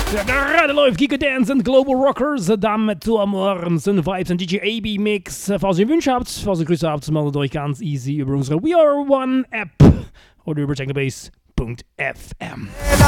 Ja, gerade läuft Geek Dance und Global Rockers. Damit zu Amor sind Vibes und DJ AB Mix. Falls ihr Wünsche habt, falls ihr Grüße habt, meldet euch ganz easy über unsere We Are One App oder über technobase.fm.